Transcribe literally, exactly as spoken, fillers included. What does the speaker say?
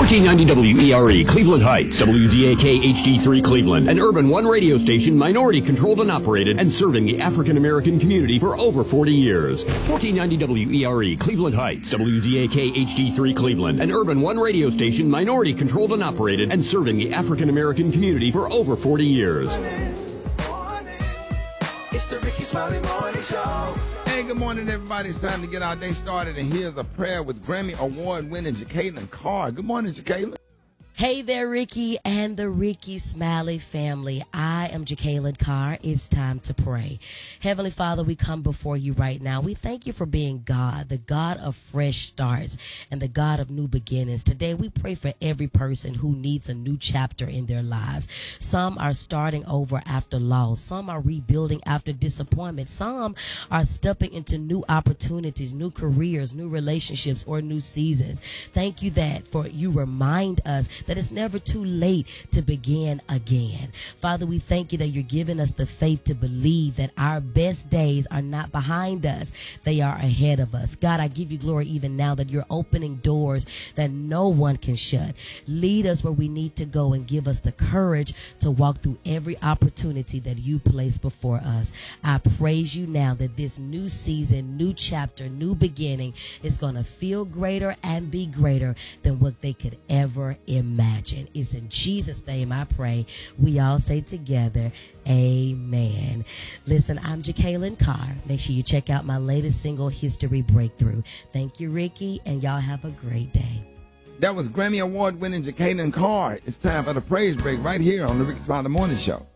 fourteen ninety W E R E, Cleveland Heights, W Z A K H D three Cleveland, an Urban One radio station minority controlled and operated and serving the African American community for over forty years. fourteen ninety W E R E, Cleveland Heights, W Z A K H D three Cleveland, an Urban One radio station minority controlled and operated and serving the African American community for over forty years. It's the Ricky Smiley Morning Show. Hey, good morning, everybody. It's time to get our day started, and here's a prayer with Grammy Award-winning Jacqueline Carr. Good morning, Jacqueline. Hey there, Ricky and the Ricky Smiley family. I am Jacqueline Carr. It's time to pray. Heavenly Father, we come before you right now. We thank you for being God, the God of fresh starts and the God of new beginnings. Today, we pray for every person who needs a new chapter in their lives. Some are starting over after loss. Some are rebuilding after disappointment. Some are stepping into new opportunities, new careers, new relationships, or new seasons. Thank you that for you remind us that it's never too late to begin again. Father, we thank you that you're giving us the faith to believe that our best days are not behind us. They are ahead of us. God, I give you glory even now that you're opening doors that no one can shut. Lead us where we need to go and give us the courage to walk through every opportunity that you place before us. I praise you now that this new season, new chapter, new beginning is going to feel greater and be greater than what they could ever imagine. Imagine. It's in Jesus' name I pray. We all say together, amen. Listen, I'm Jacqueline Carr. Make sure you check out my latest single, History Breakthrough. Thank you, Ricky, and y'all have a great day. That was Grammy Award-winning Jacqueline Carr. It's time for the praise break right here on the Ricky Smiley Morning Show.